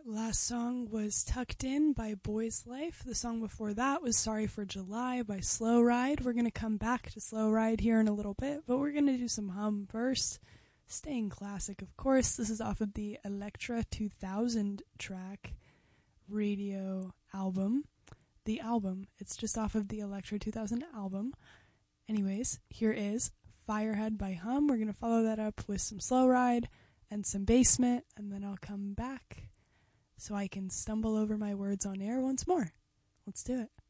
last song was Tucked In by Boys Life. The song before that was Sorry for July by Slow Ride. We're going to come back to Slow Ride here in a little bit, but we're going to do some hum first. Staying classic, of course. This is off of the Elektra 2000 track radio album. The album. It's just off of the Elektra 2000 album. Anyways, here is Firehead by Hum. We're going to follow that up with some Slow Ride and some Basement, and then I'll come back so I can stumble over my words on air once more. Let's do it.